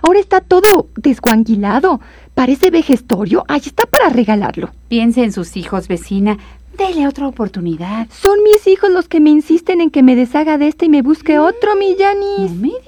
Ahora está todo desguanguilado. Parece vejestorio. Ahí está para regalarlo. Piense en sus hijos, vecina. Dele otra oportunidad. Son mis hijos los que me insisten en que me deshaga de este y me busque otro, mi Yanis. No me diga.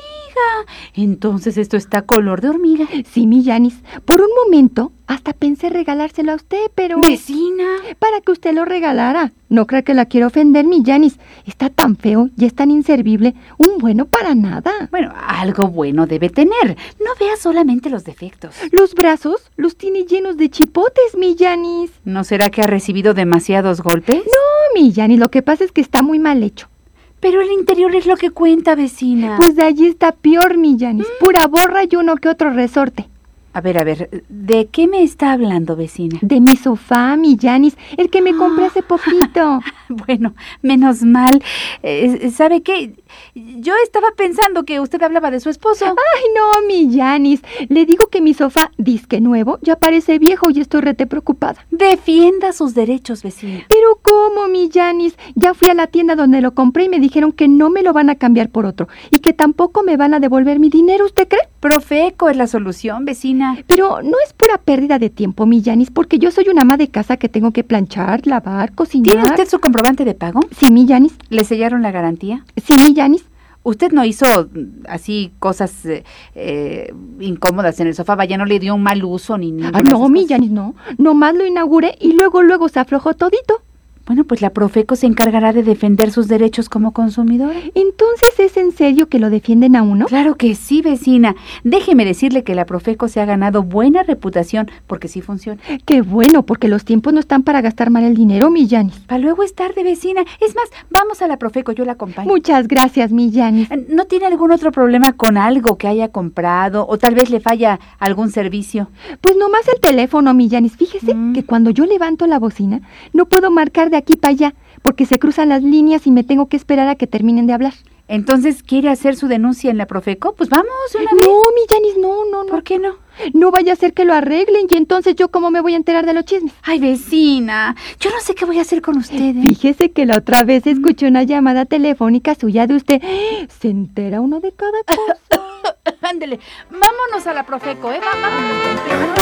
Entonces esto está color de hormiga. Sí, mi Yanis. Por un momento hasta pensé regalárselo a usted, pero... Vecina. Para que usted lo regalara. No crea que la quiero ofender, mi Yanis. Está tan feo y es tan inservible. Un bueno para nada. Bueno, algo bueno debe tener. No vea solamente los defectos. Los brazos los tiene llenos de chipotes, mi Yanis. ¿No será que ha recibido demasiados golpes? No, mi Yanis, lo que pasa es que está muy mal hecho. Pero el interior es lo que cuenta, vecina. Pues de allí está peor, mi Yanis. Pura borra y uno que otro resorte. A ver, ¿de qué me está hablando, vecina? De mi sofá, mi Yanis, el que me compré hace poquito. Bueno, menos mal. ¿Sabe qué? Yo estaba pensando que usted hablaba de su esposo. Ay, no, mi Yanis. Le digo que mi sofá, disque nuevo, ya parece viejo y estoy rete preocupada. Defienda sus derechos, vecina. ¿Pero cómo, mi Yanis? Ya fui a la tienda donde lo compré y me dijeron que no me lo van a cambiar por otro y que tampoco me van a devolver mi dinero, ¿usted cree? Profeco es la solución, vecina. Pero no es pura pérdida de tiempo, mi Yanis, porque yo soy una ama de casa que tengo que planchar, lavar, cocinar. ¿Tiene usted su comprobante de pago? Sí, mi Yanis. ¿Le sellaron la garantía? Sí, mi Yanis. ¿Usted no hizo así cosas incómodas en el sofá? Vaya, no le dio un mal uso ni nada. No, mi Yanis, no. Nomás lo inauguré y luego se aflojó todito. Bueno, pues la Profeco se encargará de defender sus derechos como consumidora. ¿Entonces es en serio que lo defienden a uno? Claro que sí, vecina. Déjeme decirle que la Profeco se ha ganado buena reputación porque sí funciona. Qué bueno, porque los tiempos no están para gastar mal el dinero, mi Yanis. Para luego es tarde, vecina. Es más, vamos a la Profeco, yo la acompaño. Muchas gracias, mi Yanis. ¿No tiene algún otro problema con algo que haya comprado o tal vez le falla algún servicio? Pues nomás el teléfono, mi Yanis. Fíjese que cuando yo levanto la bocina, no puedo marcar de aquí para allá, porque se cruzan las líneas y me tengo que esperar a que terminen de hablar. Entonces, ¿quiere hacer su denuncia en la Profeco? Pues vamos una vez. No, mi Yanis, no. ¿Por qué no? No vaya a ser que lo arreglen y entonces yo cómo me voy a enterar de los chismes. Ay, vecina, yo no sé qué voy a hacer con ustedes. Fíjese que la otra vez escuché una llamada telefónica suya de usted. Se entera uno de cada cosa. Ándele, vámonos a la Profeco, Vámonos.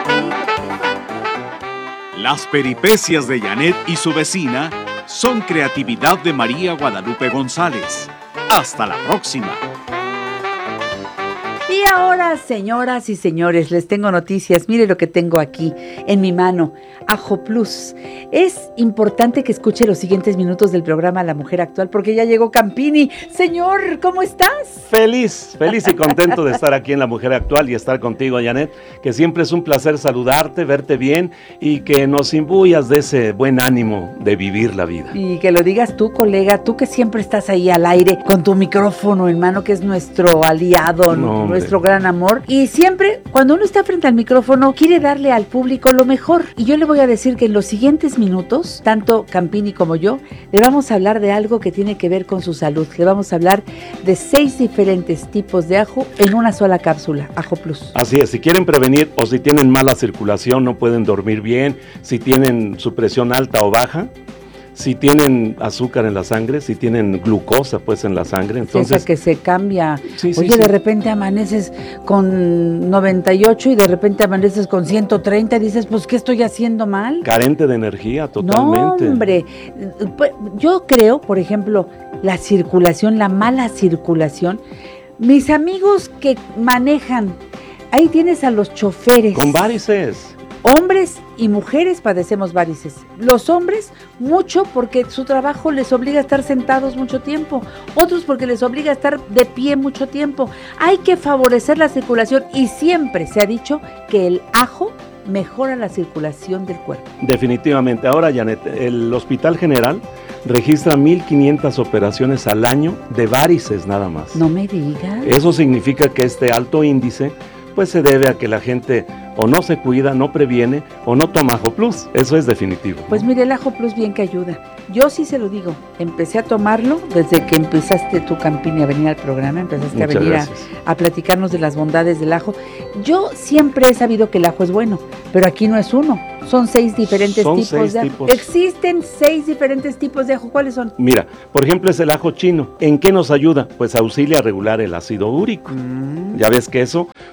Las peripecias de Janet y su vecina son creatividad de María Guadalupe González. Hasta la próxima. Y ahora, señoras y señores, les tengo noticias. Mire lo que tengo aquí en mi mano. Ajo Plus. Es importante que escuche los siguientes minutos del programa La Mujer Actual porque ya llegó Campini. Señor, ¿cómo estás? Feliz y contento de estar aquí en La Mujer Actual y estar contigo, Janet, que siempre es un placer saludarte, verte bien y que nos imbuyas de ese buen ánimo de vivir la vida. Y que lo digas tú, colega, tú que siempre estás ahí al aire con tu micrófono en mano, que es nuestro aliado, nuestro gran amor. Y siempre, cuando uno está frente al micrófono, quiere darle al público lo mejor. Y yo le voy a decir que en los siguientes minutos, tanto Campini como yo, le vamos a hablar de algo que tiene que ver con su salud. Le vamos a hablar de 6 diferentes tipos de ajo en una sola cápsula, Ajo Plus. Así es, si quieren prevenir o si tienen mala circulación, no pueden dormir bien, si tienen su presión alta o baja, si tienen azúcar en la sangre, si tienen glucosa pues en la sangre, entonces... Esa que se cambia. Sí, Oye, sí. De repente amaneces con 98 y de repente amaneces con 130 y dices, pues, ¿qué estoy haciendo mal? Carente de energía, totalmente. No, hombre. Yo creo, por ejemplo, la circulación, la mala circulación, mis amigos que manejan, ahí tienes a los choferes. Con varices. Hombres y mujeres padecemos varices. Los hombres mucho porque su trabajo les obliga a estar sentados mucho tiempo. Otros porque les obliga a estar de pie mucho tiempo. Hay que favorecer la circulación y siempre se ha dicho que el ajo mejora la circulación del cuerpo. Definitivamente. Ahora, Janet, el Hospital General registra 1,500 operaciones al año de varices nada más. No me digas. Eso significa que este alto índice pues se debe a que la gente o no se cuida, no previene o no toma Ajo Plus. Eso es definitivo. Pues mire, el Ajo Plus bien que ayuda. Yo sí se lo digo, empecé a tomarlo desde que empezaste tú, Campini, a venir al programa, empezaste a venir a platicarnos de las bondades del ajo. Yo siempre he sabido que el ajo es bueno, pero aquí no es uno, son 6 diferentes tipos de ajo. Existen 6 diferentes tipos de ajo, ¿cuáles son? Mira, por ejemplo es el ajo chino. ¿En qué nos ayuda? Pues auxilia a regular el ácido úrico. Ya ves que eso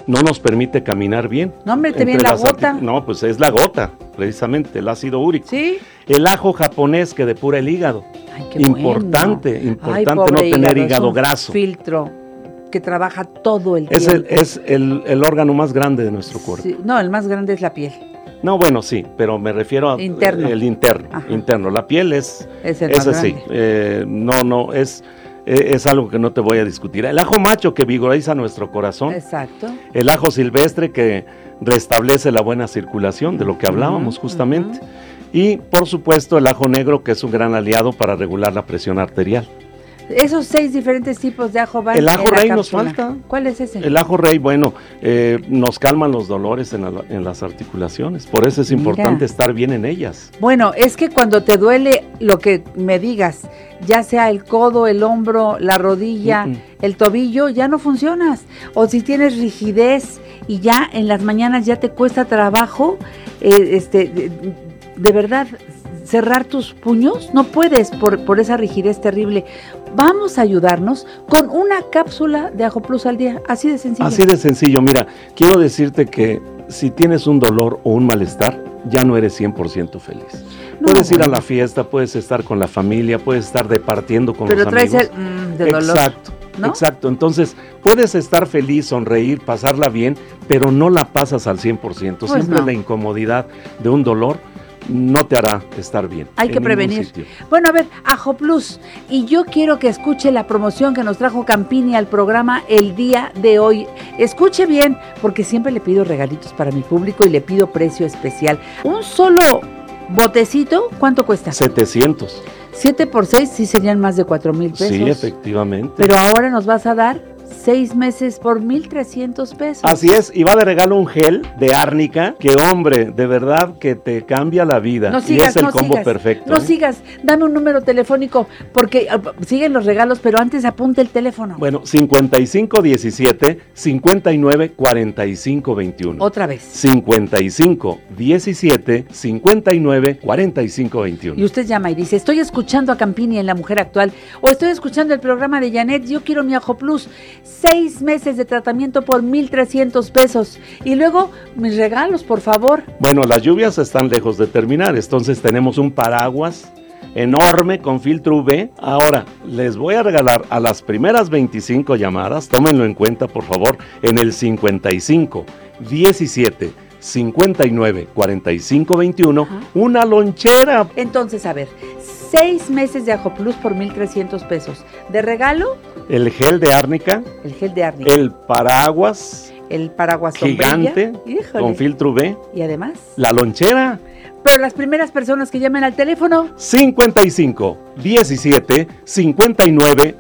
no nos permite caminar bien. No, hombre, te viene la gota. No, pues es la gota, precisamente, el ácido úrico. ¿Sí? El ajo japonés que depura el hígado. Ay, qué Importante bueno. no tener hígado es un graso. Filtro que trabaja todo el tiempo. Es el órgano más grande de nuestro cuerpo. Sí, no, el más grande es la piel. No, bueno, sí, pero me refiero a Interno. el interno. Ajá. Interno. La piel es el más ese grande. sí. Es algo que no te voy a discutir. El ajo macho que vigoriza nuestro corazón. Exacto. El ajo silvestre que restablece la buena circulación, de lo que hablábamos justamente. Y, por supuesto, el ajo negro, que es un gran aliado para regular la presión arterial. Esos 6 diferentes tipos de ajo van El ajo en la rey nos cápsula. falta. ¿Cuál es ese? El ajo rey, bueno, nos calman los dolores en las articulaciones. Por eso es importante estar bien en ellas. Bueno, es que cuando te duele lo que me digas, ya sea el codo, el hombro, la rodilla, el tobillo, ya no funcionas. O si tienes rigidez y ya en las mañanas ya te cuesta trabajo, de verdad, cerrar tus puños, no puedes por esa rigidez terrible. Vamos a ayudarnos con una cápsula de Ajo Plus al día, así de sencillo. Así de sencillo, mira, quiero decirte que si tienes un dolor o un malestar, ya no eres 100% feliz. Puedes ir a la fiesta, puedes estar con la familia, puedes estar departiendo con los amigos. Pero traes el de dolor. Exacto, ¿no? Exacto. Entonces, puedes estar feliz, sonreír, pasarla bien, pero no la pasas al 100%. Pues siempre no. la incomodidad de un dolor no te hará estar bien. Hay que prevenir. Bueno, a ver, Ajo Plus, y yo quiero que escuche la promoción que nos trajo Campini al programa el día de hoy. Escuche bien, porque siempre le pido regalitos para mi público y le pido precio especial. Un solo botecito, ¿cuánto cuesta? 700. 7 por 6 sí serían más de 4,000 pesos. Sí, efectivamente. Pero ahora nos vas a dar 6 meses por 1,300 pesos. Así es, y va de regalo un gel de árnica que, hombre, de verdad que te cambia la vida. No sigas, y es el combo perfecto. No sigas, dame un número telefónico, porque siguen los regalos, pero antes apunta el teléfono. Bueno, 5517-594521. Otra vez. 5517-594521. Y usted llama y dice, estoy escuchando a Campini en La Mujer Actual, o estoy escuchando el programa de Janet, yo quiero mi Ajo Plus. 6 meses de tratamiento por 1,300 pesos. Y luego, mis regalos, por favor. Bueno, las lluvias están lejos de terminar, entonces tenemos un paraguas enorme con filtro UV. Ahora, les voy a regalar a las primeras 25 llamadas, tómenlo en cuenta, por favor, en el 55 17 59 45 21, una lonchera. Entonces, a ver, 6 meses de Ajo Plus por 1,300 pesos. De regalo, El gel de árnica, el gel de árnica, el paraguas gigante con filtro UV, y además, la lonchera. pero las primeras personas que llamen al teléfono, 55 17 59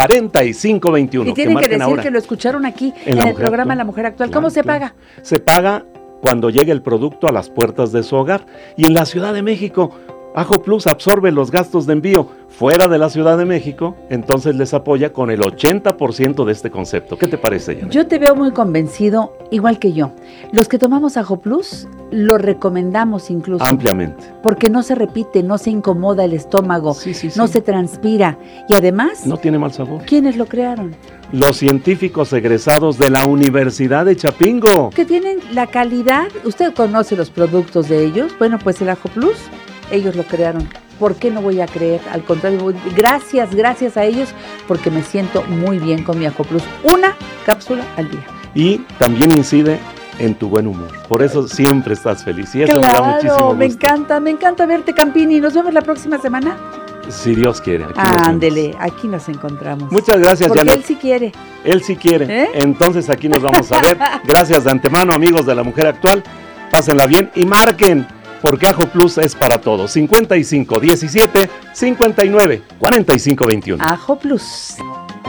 45 21. y tienen que decir ahora que lo escucharon aquí en La el Mujer programa Actual. La Mujer Actual. Claro, ¿Cómo se claro. paga? Se paga cuando llegue el producto a las puertas de su hogar. Y en la Ciudad de México, Ajo Plus absorbe los gastos de envío. Fuera de la Ciudad de México, entonces les apoya con el 80% de este concepto. ¿Qué te parece, Janet? Yo te veo muy convencido, igual que yo. Los que tomamos Ajo Plus, lo recomendamos incluso. Ampliamente. Porque no se repite, no se incomoda el estómago, Sí, sí, sí. no se transpira. Y además, No tiene mal sabor. ¿quiénes lo crearon? Los científicos egresados de la Universidad de Chapingo. Que tienen la calidad. ¿Usted conoce los productos de ellos? Bueno, pues el Ajo Plus, ellos lo crearon. ¿Por qué no voy a creer? Al contrario, gracias a ellos, porque me siento muy bien con mi Ajo Plus. Una cápsula al día. Y también incide en tu buen humor. Por eso siempre estás feliz. Y eso me da muchísimo Claro, gusto. me encanta verte, Campini. Nos vemos la próxima semana. Si Dios quiere. Aquí nos vemos. Ándele, aquí nos encontramos. Muchas gracias, Porque Janet. él sí quiere. Él sí quiere. ¿Eh? Entonces aquí nos vamos a ver. Gracias de antemano, amigos de La Mujer Actual. Pásenla bien y marquen, porque Ajo Plus es para todos. 55 17 59 45 21. Ajo Plus.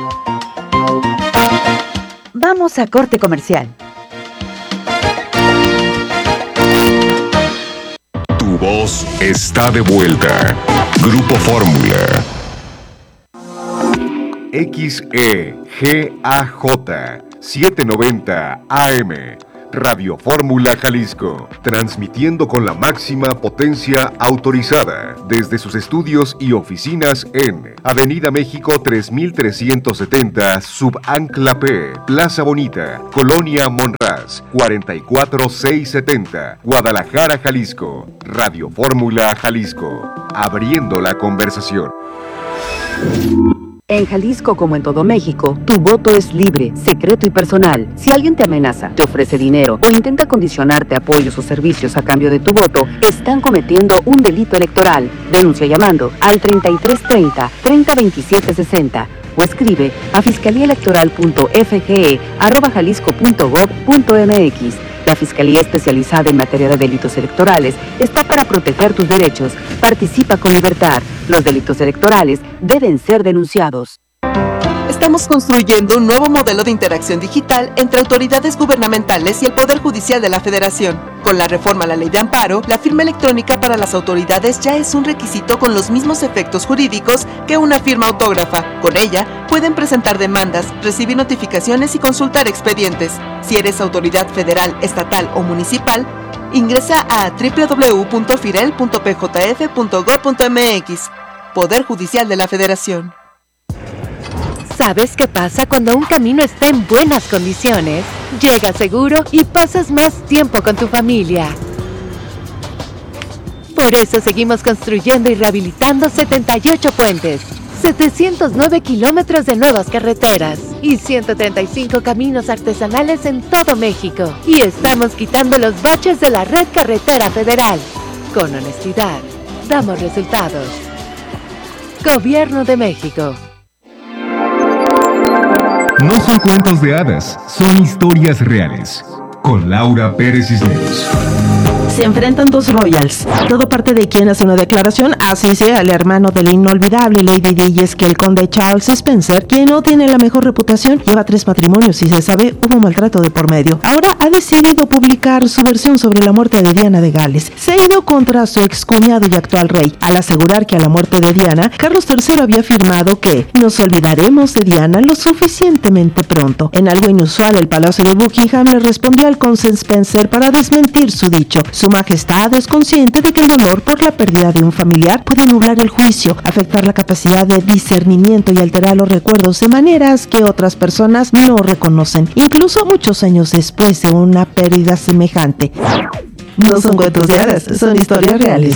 Vamos a corte comercial. Tu voz está de vuelta. Grupo Fórmula. XEGAJ 790 AM. Radio Fórmula Jalisco, transmitiendo con la máxima potencia autorizada desde sus estudios y oficinas en Avenida México 3370, Subancla P, Plaza Bonita, Colonia Monraz, 44670, Guadalajara, Jalisco. Radio Fórmula Jalisco, abriendo la conversación. En Jalisco, como en todo México, tu voto es libre, secreto y personal. Si alguien te amenaza, te ofrece dinero o intenta condicionarte apoyos o servicios a cambio de tu voto, están cometiendo un delito electoral. Denuncia llamando al 3330 302760 o escribe a fiscaliaelectoral.fge@jalisco.gov.mx. La Fiscalía Especializada en Materia de Delitos Electorales está para proteger tus derechos. Participa con libertad. Los delitos electorales deben ser denunciados. Estamos construyendo un nuevo modelo de interacción digital entre autoridades gubernamentales y el Poder Judicial de la Federación. Con la reforma a la Ley de Amparo, la firma electrónica para las autoridades ya es un requisito con los mismos efectos jurídicos que una firma autógrafa. Con ella, pueden presentar demandas, recibir notificaciones y consultar expedientes. Si eres autoridad federal, estatal o municipal, ingresa a www.firel.pjf.gov.mx. Poder Judicial de la Federación. ¿Sabes qué pasa cuando un camino está en buenas condiciones? Llegas seguro y pasas más tiempo con tu familia. Por eso seguimos construyendo y rehabilitando 78 puentes, 709 kilómetros de nuevas carreteras y 135 caminos artesanales en todo México. Y estamos quitando los baches de la red carretera federal. Con honestidad, damos resultados. Gobierno de México. No son cuentos de hadas, son historias reales. Con Laura Pérez Cisneros. Se enfrentan dos royals. Todo parte de quien hace una declaración, así sea el hermano del inolvidable Lady Di, y es que el conde Charles Spencer, quien no tiene la mejor reputación, lleva 3 matrimonios y se sabe hubo maltrato de por medio. Ahora ha decidido publicar su versión sobre la muerte de Diana de Gales. Se ha ido contra su excuñado y actual rey, al asegurar que a la muerte de Diana, Carlos III había afirmado que nos olvidaremos de Diana lo suficientemente pronto. En algo inusual, el Palacio de Buckingham le respondió al conde Spencer para desmentir su dicho. Su Majestad es consciente de que el dolor por la pérdida de un familiar puede nublar el juicio, afectar la capacidad de discernimiento y alterar los recuerdos de maneras que otras personas no reconocen, incluso muchos años después de una pérdida semejante. No son cuentos de hadas, son historias reales.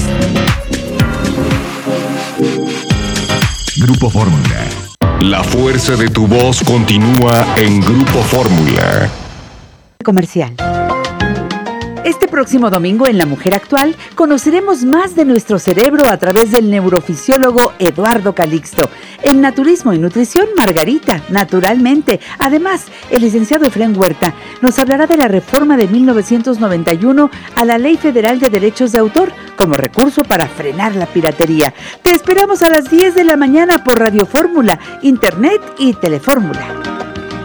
Grupo Fórmula. La fuerza de tu voz continúa en Grupo Fórmula. Comercial. Este próximo domingo en La Mujer Actual conoceremos más de nuestro cerebro a través del neurofisiólogo Eduardo Calixto. En Naturismo y Nutrición, Margarita, naturalmente. Además, el licenciado Efraín Huerta nos hablará de la reforma de 1991 a la Ley Federal de Derechos de Autor como recurso para frenar la piratería. Te esperamos a las 10 de la mañana por Radio Fórmula, Internet y Telefórmula.